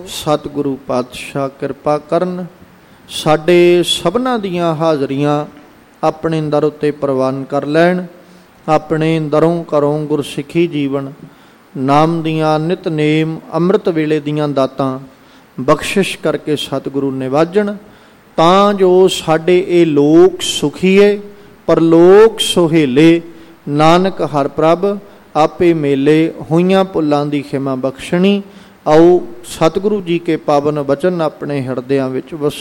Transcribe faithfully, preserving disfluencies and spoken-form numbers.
ਸਤਿਗੁਰੂ ਪਾਤਸ਼ਾਹ ਕਿਰਪਾ ਕਰਨ, ਸਾਡੇ ਸਭਨਾਂ ਦੀਆਂ ਹਾਜ਼ਰੀਆਂ ਆਪਣੇ ਦਰ ਉੱਤੇ ਪ੍ਰਵਾਨ ਕਰ ਲੈਣ। ਆਪਣੇ ਦਰੋਂ ਘਰੋਂ ਗੁਰਸਿੱਖੀ ਜੀਵਨ, ਨਾਮ ਦੀਆਂ ਨਿਤਨੇਮ ਅੰਮ੍ਰਿਤ ਵੇਲੇ ਦੀਆਂ ਦਾਤਾਂ ਬਖਸ਼ਿਸ਼ ਕਰਕੇ ਸਤਿਗੁਰੂ ਨਿਵਾਜਣ, ਤਾਂ ਜੋ ਸਾਡੇ ਇਹ ਲੋਕ ਸੁਖੀਏ ਪਰਲੋਕ ਸੁਹੇਲੇ। ਨਾਨਕ ਹਰ ਪ੍ਰਭ ਆਪੇ ਮੇਲੇ, ਹੋਈਆਂ ਭੁੱਲਾਂ ਦੀ ਖਿਮਾ ਬਖਸ਼ਣੀ। ਆਓ ਸਤਿਗੁਰੂ ਜੀ ਕੇ ਪਾਵਨ ਬਚਨ ਆਪਣੇ ਹਿਰਦਿਆਂ ਵਿੱਚ ਵਸ